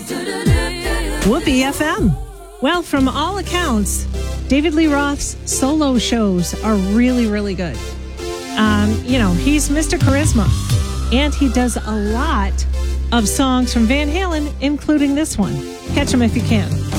Whoopee FM. Well, from all accounts, David Lee Roth's solo shows are really, really good. He's Mr. Charisma, and he does a lot of songs from Van Halen, including this one. Catch him if you can.